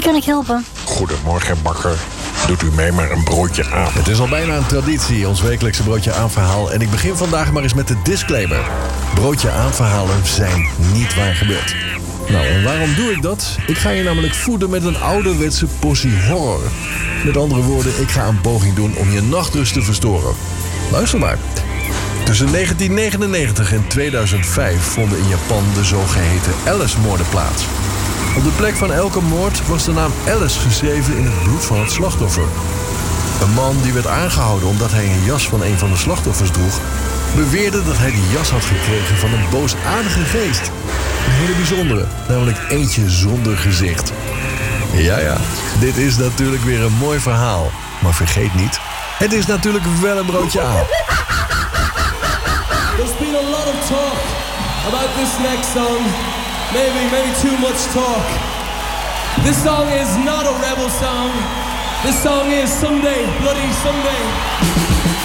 kan ik helpen? Goedemorgen, bakker. Doet u mee maar een broodje aan? Het is al bijna een traditie, ons wekelijkse broodje aanverhaal. En ik begin vandaag maar eens met de disclaimer. Broodje aanverhalen zijn niet waar gebeurd. Nou, en waarom doe ik dat? Ik ga je namelijk voeden met een ouderwetse portie horror. Met andere woorden, ik ga een poging doen om je nachtrust te verstoren. Luister maar. Tussen 1999 en 2005 vonden in Japan de zogeheten Alice-moorden plaats. Op de plek van elke moord was de naam Alice geschreven in het bloed van het slachtoffer. Een man die werd aangehouden omdat hij een jas van een van de slachtoffers droeg, beweerde dat hij die jas had gekregen van een boosaardige geest. Een hele bijzondere, namelijk eentje zonder gezicht. Ja, dit is natuurlijk weer een mooi verhaal. Maar vergeet niet, het is natuurlijk wel een broodje aan. There's been a lot of talk about this next song. Maybe too much talk. This song is not a rebel song. This song is Someday, Bloody Someday.